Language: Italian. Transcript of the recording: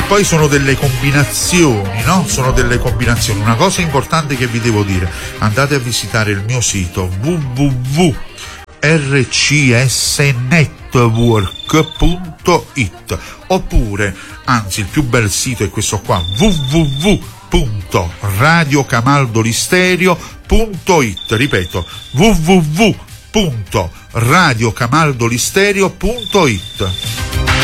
poi sono delle combinazioni, no? Sono delle combinazioni. Una cosa importante che vi devo dire: andate a visitare il mio sito www.rcsnetwork.it, oppure, anzi, il più bel sito è questo qua, www.radiocamaldolistereo.it. ripeto, www.radiocamaldolistereo.it.